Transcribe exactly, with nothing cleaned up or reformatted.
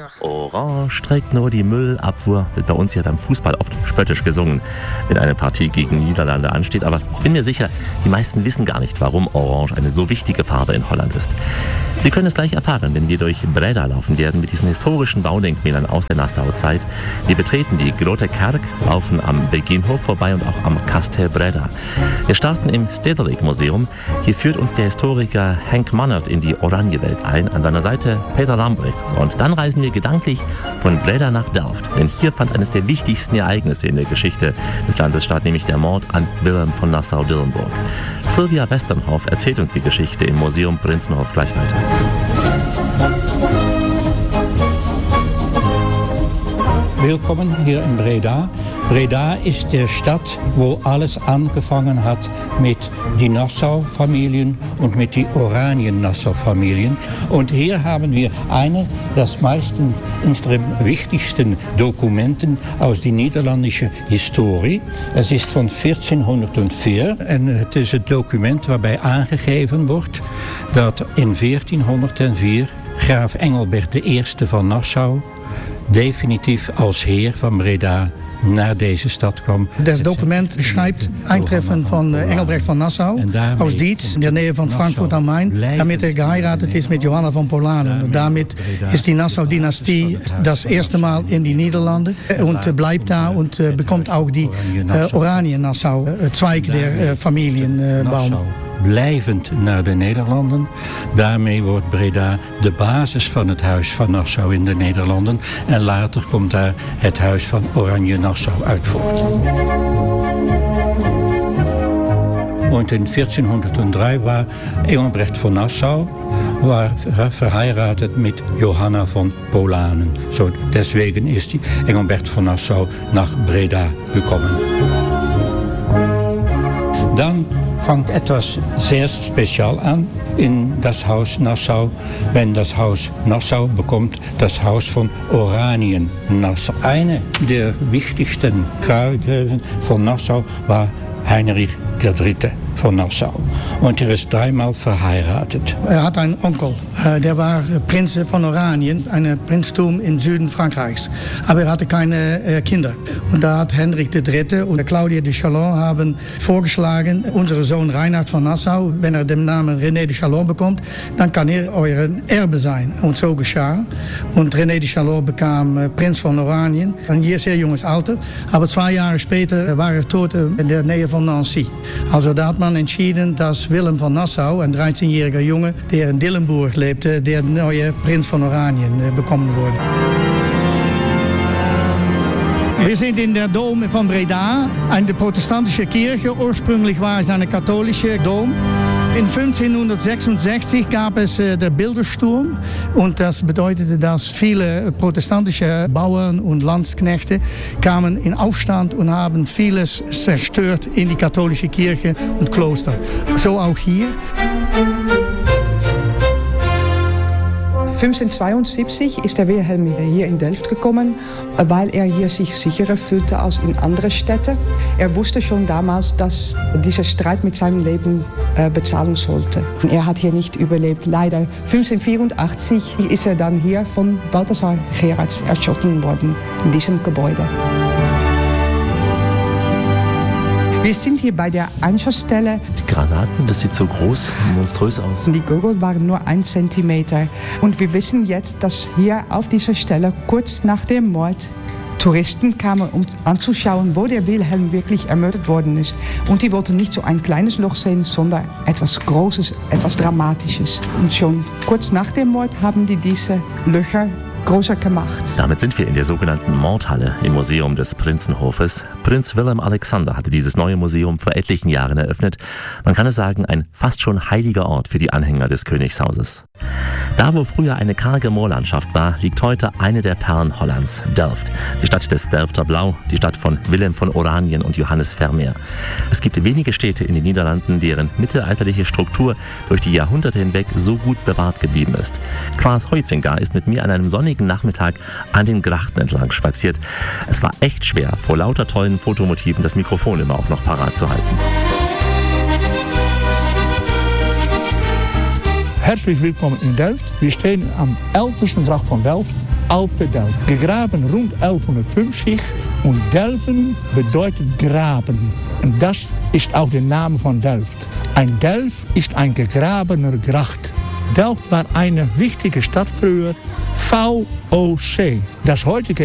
Orange trägt nur die Müllabfuhr, wird bei uns ja beim Fußball oft spöttisch gesungen, wenn eine Partie gegen die Niederlande ansteht. Aber ich bin mir sicher, die meisten wissen gar nicht, warum Orange eine so wichtige Farbe in Holland ist. Sie können es gleich erfahren, wenn wir durch Breda laufen werden mit diesen historischen Baudenkmälern aus der Nassau-Zeit. Wir betreten die Grote Kerk, laufen am Beginhof vorbei und auch am Kasteel Breda. Wir starten im Stedelijk Museum. Hier führt uns der Historiker Henk Mannert in die Oranjewelt ein, an seiner Seite Peter Lambrechts. Und dann reisen wir gedanklich von Breda nach Delft, denn hier fand eines der wichtigsten Ereignisse in der Geschichte des Landes statt, nämlich der Mord an Willem von Nassau-Dillenburg. Sylvia Westernhoff erzählt uns die Geschichte im Museum Prinzenhof gleich weiter. Willkommen hier in Breda. Breda ist die Stadt, wo alles angefangen hat mit den Nassau-Familien und mit den Oranien-Nassau-Familien. Und hier haben wir eine der meisten unserer wichtigsten Dokumenten aus der niederländischen Historie. Es ist von vierzehnhonderdvier en het is het document waarbij aangegeven wordt dat in veertienhonderdvier graaf Engelbert de Eerste van Nassau definitief als heer van Breda naar deze stad kwam. Das Dokument beschreibt Eintreffen von Engelbrecht von Nassau aus Dietz in der Nähe von Frankfurt am Main, damit er geheiratet ist mit Johanna von Polanen. Und damit ist die Nassau-Dynastie das erste Mal in die Niederlande und bleibt da und bekommt auch die Oranien-Nassau-Zweig der Familienbaum. Blijvend naar de Nederlanden. Daarmee wordt Breda de basis van het Huis van Nassau in de Nederlanden. En later komt daar het Huis van Oranje-Nassau uit voort. Und in vierzehnhundertdrie war Engelbrecht von Nassau war verheiratet mit Johanna von Polanen. So, deswegen ist die Engelbert von Nassau nach Breda gekommen. Dann fängt etwas sehr speziell an in das Haus Nassau, wenn das Haus Nassau bekommt das Haus von Oranien-Nassau. Eine der wichtigsten Grafen von Nassau war Heinrich der Dritte von Nassau. Und er ist dreimal verheiratet. Er hat einen Onkel, der war Prinz von Oranien, ein Prinztum im Süden Frankreichs. Aber er hatte keine Kinder. Und da hat Heinrich der Dritte und Claudia de Chalon haben vorgeschlagen, unser Sohn Reinhard von Nassau, wenn er den Namen René de Chalon bekommt, dann kann er euer Erbe sein. Und so geschah. Und René de Chalon bekam Prinz von Oranien, ein sehr junges Alter. Aber zwei Jahre später war er tot in der Nähe von Nancy. Also da hat man entschieden, dass Willem von Nassau, ein dreizehnjähriger Junge, der in Dillenburg lebte, der neue Prinz von Oranien bekommen wurde. Wir sind in der Dom von Breda, eine protestantische Kirche. Ursprünglich war es eine katholische Dom. In fünfzehnhundertsechsundsechzig gab es äh, der Bildersturm und das bedeutete, dass viele protestantische Bauern und Landsknechte kamen in Aufstand und haben vieles zerstört in die katholische Kirche und Kloster. So auch hier. fünfzehnhundertzweiundsiebzig ist der Wilhelm hier in Delft gekommen, weil er hier sich sicherer fühlte als in andere Städte. Er wusste schon damals, dass dieser Streit mit seinem Leben äh, bezahlen sollte. Und er hat hier nicht überlebt. Leider fünfzehnhundertvierundachtzig ist er dann hier von Balthasar Gerards erschossen worden in diesem Gebäude. Wir sind hier bei der Einschussstelle. Die Granaten, das sieht so groß, monströs aus. Die Gurgel waren nur ein Zentimeter. Und wir wissen jetzt, dass hier auf dieser Stelle kurz nach dem Mord Touristen kamen, um anzuschauen, wo der Wilhelm wirklich ermordet worden ist. Und die wollten nicht so ein kleines Loch sehen, sondern etwas Großes, etwas Dramatisches. Und schon kurz nach dem Mord haben die diese Löcher größer gemacht. Damit sind wir in der sogenannten Mordhalle im Museum des Prinzenhofes. Prinz Willem Alexander hatte dieses neue Museum vor etlichen Jahren eröffnet. Man kann es sagen, ein fast schon heiliger Ort für die Anhänger des Königshauses. Da, wo früher eine karge Moorlandschaft war, liegt heute eine der Perlen Hollands, Delft. Die Stadt des Delfter Blau, die Stadt von Willem von Oranien und Johannes Vermeer. Es gibt wenige Städte in den Niederlanden, deren mittelalterliche Struktur durch die Jahrhunderte hinweg so gut bewahrt geblieben ist. Klaas Huizinga ist mit mir an einem sonnigen Nachmittag an den Grachten entlang spaziert. Es war echt schwer, vor lauter tollen Fotomotiven das Mikrofon immer auch noch parat zu halten. Herzlich willkommen in Delft. Wir stehen am ältesten Gracht von Delft, Alte Delft. Gegraben rund elfhundertfünfzig und Delfen bedeutet graben. Und das ist auch der Name von Delft. Ein Delf ist ein gegrabener Gracht. Delft war eine wichtige Stadt früher, V O C, das heutige